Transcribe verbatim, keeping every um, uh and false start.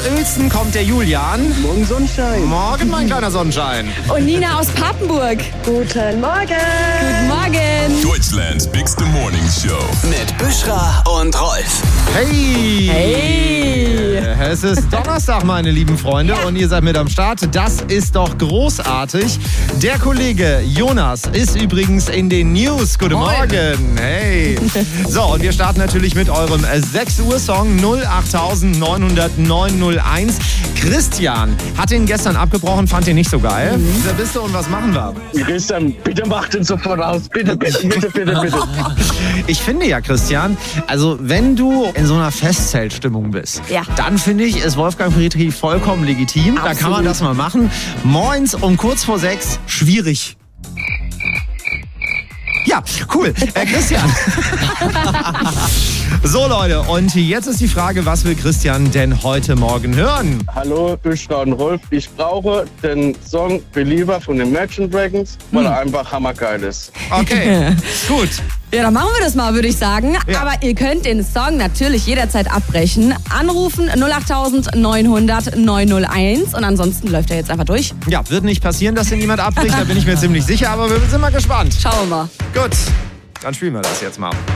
Uelzen kommt der Julian. Morgen Sonnenschein. Morgen, mein kleiner Sonnenschein. Und Nina aus Papenburg. Guten Morgen. Guten Morgen. Deutschlands Bigste Morning Show. Mit Büschra und Rolf. Hey. Hey. Es ist Donnerstag, meine lieben Freunde, Ja. und ihr seid mit am Start. Das ist doch großartig. Der Kollege Jonas ist übrigens in den News. Guten Moin. Morgen. Hey. So, und wir starten natürlich mit eurem sechs Uhr Song null acht neun null null neun null eins. Christian hat den gestern abgebrochen, fand den nicht so geil. Mhm. Wer bist du und was machen wir? Christian, bitte mach den sofort aus. Bitte, bitte, bitte, bitte, bitte. Ich finde ja, Christian, also wenn du in so einer Festzeltstimmung bist, Ja. dann finde ich, ist Wolfgang Petri vollkommen legitim. Da kann man Absolut. das mal machen. Moins um kurz vor sechs, schwierig. Ja, cool. Äh, Christian. So, Leute, und jetzt ist die Frage, was will Christian denn heute Morgen hören? Hallo, Büschra und Rolf. Ich brauche den Song Believer von den Imagine Dragons, weil er einfach hammergeil ist. Okay, gut. Ja, dann machen wir das mal, würde ich sagen. Ja. Aber ihr könnt den Song natürlich jederzeit abbrechen. Anrufen null acht neun null null neun null eins und ansonsten läuft er jetzt einfach durch. Ja, wird nicht passieren, dass den jemand abbricht, da bin ich mir ziemlich sicher, aber wir sind mal gespannt. Schauen wir mal. Gut, dann spielen wir das jetzt mal.